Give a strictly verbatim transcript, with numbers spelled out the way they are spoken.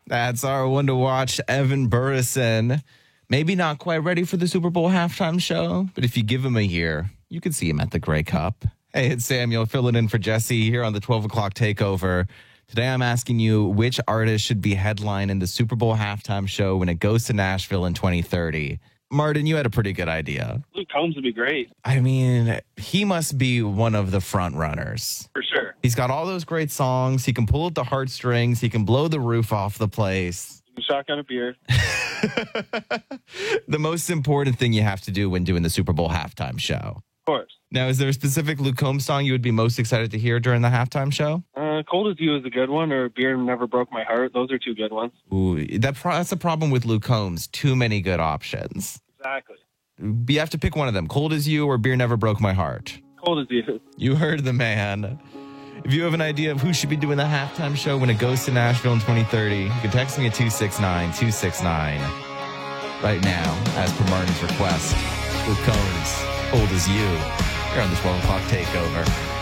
That's our one to watch, Evan Burrison. Maybe not quite ready for the Super Bowl halftime show, but if you give him a year, you could see him at the Grey Cup. Hey, it's Samuel filling in for Jesse here on the twelve o'clock takeover. Today I'm asking you which artist should be headlining the Super Bowl halftime show when it goes to Nashville in twenty thirty. Martin, you had a pretty good idea. Luke Combs would be great. I mean, he must be one of the front runners. For sure. He's got all those great songs. He can pull at the heartstrings. He can blow the roof off the place. Shotgun a beer. The most important thing you have to do when doing the Super Bowl halftime show. Of course. Now, is there a specific Luke Combs song you would be most excited to hear during the halftime show? Uh, Cold as You is a good one, or Beer Never Broke My Heart. Those are two good ones. Ooh, that pro- that's the problem with Luke Combs. Too many good options. Exactly. You have to pick one of them. Cold as You or Beer Never Broke My Heart. Cold as You. You heard the man. If you have an idea of who should be doing the halftime show when it goes to Nashville in twenty thirty, you can text me at two six nine two six nine. Right now, as per Martin's request, Luke Combs, Cold as You. You're on the twelve o'clock takeover.